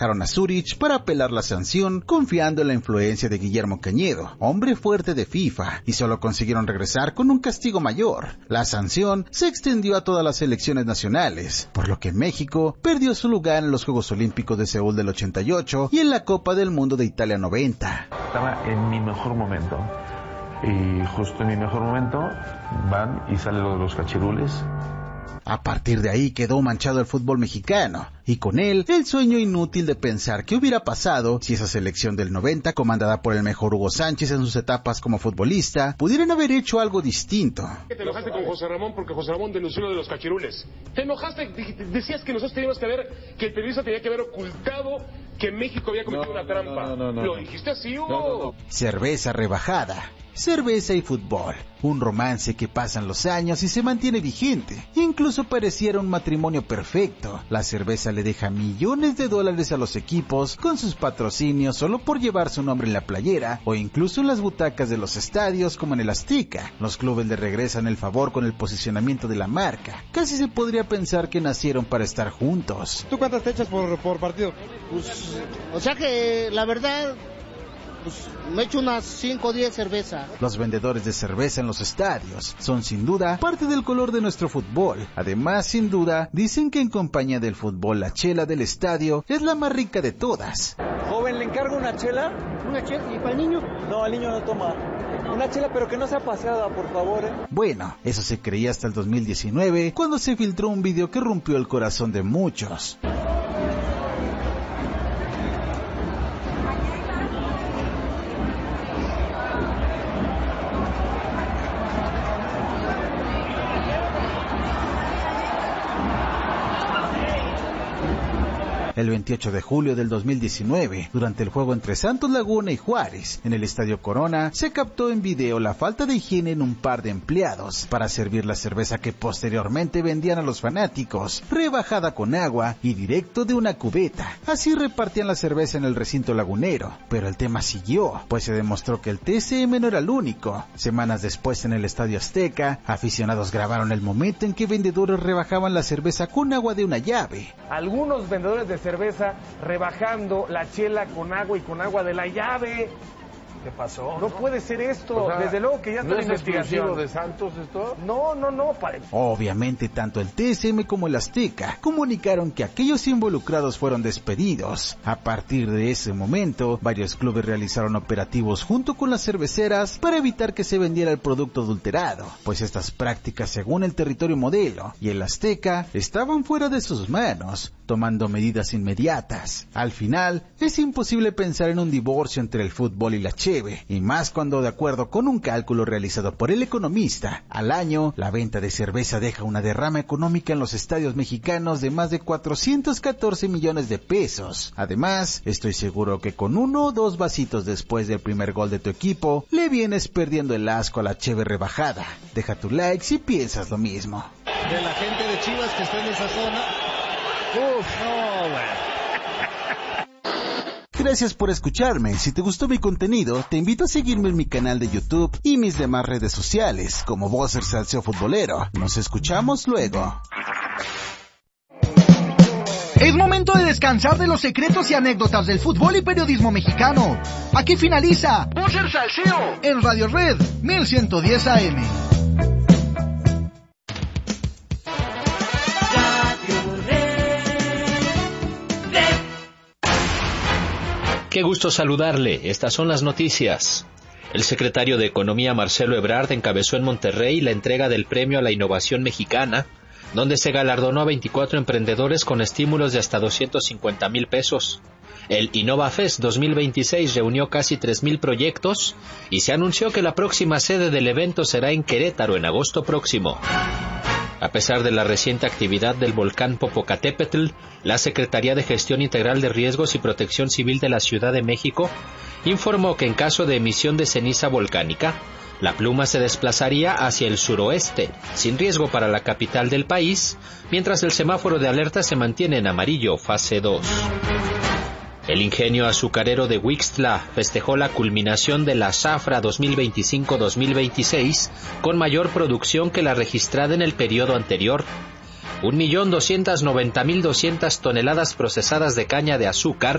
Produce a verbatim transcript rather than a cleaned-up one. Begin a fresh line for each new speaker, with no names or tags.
a Zurich para apelar la sanción, confiando en la influencia de Guillermo Cañedo, hombre fuerte de FIFA, y solo consiguieron regresar con un castigo mayor. La sanción se extendió a todas las selecciones nacionales, por lo que México perdió su lugar en los Juegos Olímpicos de Seúl del ochenta y ocho y en la Copa del Mundo de Italia noventa.
Estaba en mi mejor momento, y justo en mi mejor momento van y salen los, los cachirules.
A partir de ahí quedó manchado el fútbol mexicano, y con él el sueño inútil de pensar qué hubiera pasado si esa selección del noventa, comandada por el mejor Hugo Sánchez en sus etapas como futbolista, pudieran haber hecho algo distinto.
Te enojaste con José Ramón porque José Ramón denunció lo de los cachirules. Te enojaste, decías que nosotros teníamos que ver, que el periodista tenía que haber ocultado que México había cometido no, una trampa. No, no, no, ¿Lo dijiste así, Hugo? No, no, no.
Cerveza rebajada. Cerveza y fútbol, un romance que pasan los años y se mantiene vigente. Incluso pareciera un matrimonio perfecto. La cerveza le deja millones de dólares a los equipos con sus patrocinios solo por llevar su nombre en la playera o incluso en las butacas de los estadios como en el Azteca. Los clubes le regresan el favor con el posicionamiento de la marca. Casi se podría pensar que nacieron para estar juntos.
¿Tú cuántas te echas por, por partido?
Pues, o sea que la verdad... Pues me echo unas cinco o diez cervezas.
Los vendedores de cerveza en los estadios son sin duda parte del color de nuestro fútbol. Además, sin duda, dicen que en compañía del fútbol la chela del estadio es la más rica de todas.
Joven, ¿le encargo una chela?
¿Una chela? ¿Y para el niño?
No, el niño no toma. Una chela, pero que no sea paseada, por favor, ¿eh?
Bueno, eso se creía hasta el dos mil diecinueve, cuando se filtró un video que rompió el corazón de muchos. El veintiocho de julio del dos mil diecinueve, durante el juego entre Santos Laguna y Juárez, en el Estadio Corona, se captó en video la falta de higiene en un par de empleados para servir la cerveza que posteriormente vendían a los fanáticos, rebajada con agua y directo de una cubeta. Así repartían la cerveza en el recinto lagunero, pero el tema siguió, pues se demostró que el T C M no era el único. Semanas después, en el Estadio Azteca, aficionados grabaron el momento en que vendedores rebajaban la cerveza con agua de una llave.
Algunos vendedores de cerveza rebajando la chela con agua y con agua de la llave.
¿Qué pasó?
No puede ser esto.
O sea,
desde luego que ya está
¿no
la
es
investigación
de Santos esto?
No, no, no. Para...
Obviamente, tanto el T S M como el Azteca comunicaron que aquellos involucrados fueron despedidos. A partir de ese momento, varios clubes realizaron operativos junto con las cerveceras para evitar que se vendiera el producto adulterado, pues estas prácticas, según el Territorio Modelo y el Azteca, estaban fuera de sus manos, tomando medidas inmediatas. Al final, es imposible pensar en un divorcio entre el fútbol y la chela, y más cuando, de acuerdo con un cálculo realizado por El Economista, al año la venta de cerveza deja una derrama económica en los estadios mexicanos de más de cuatrocientos catorce millones de pesos. Además, estoy seguro que con uno o dos vasitos después del primer gol de tu equipo, le vienes perdiendo el asco a la cheve rebajada. Deja tu like si piensas lo mismo.
De la gente de Chivas que está en esa zona. Uf, no, bueno.
Gracias por escucharme. Si te gustó mi contenido, te invito a seguirme en mi canal de YouTube y mis demás redes sociales, como Bosser Salseo Futbolero. Nos escuchamos luego.
Es momento de descansar de los secretos y anécdotas del fútbol y periodismo mexicano. Aquí finaliza Bosser Salseo en Radio Red mil ciento diez A M.
Qué gusto saludarle. Estas son las noticias. El secretario de Economía, Marcelo Ebrard, encabezó en Monterrey la entrega del Premio a la Innovación Mexicana, donde se galardonó a veinticuatro emprendedores con estímulos de hasta doscientos cincuenta mil pesos. El InnovaFest dos mil veintiséis reunió casi tres mil proyectos y se anunció que la próxima sede del evento será en Querétaro en agosto próximo. A pesar de la reciente actividad del volcán Popocatépetl, la Secretaría de Gestión Integral de Riesgos y Protección Civil de la Ciudad de México informó que en caso de emisión de ceniza volcánica, la pluma se desplazaría hacia el suroeste, sin riesgo para la capital del país, mientras el semáforo de alerta se mantiene en amarillo, fase dos. El ingenio azucarero de Huixtla festejó la culminación de la zafra dos mil veinticinco dos mil veintiséis con mayor producción que la registrada en el periodo anterior. un millón doscientas noventa mil doscientas toneladas procesadas de caña de azúcar